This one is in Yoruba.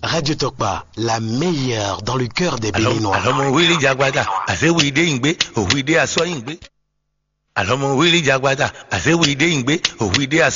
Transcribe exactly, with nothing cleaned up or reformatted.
Radio Tokpa, la meilleure dans le cœur des Béninois. Alors mon Willy Diagbata, assez oui de ingbe, au oui de aso ingbe. Alors mon Willy Diagbata, assez oui de ingbe, au oui de aso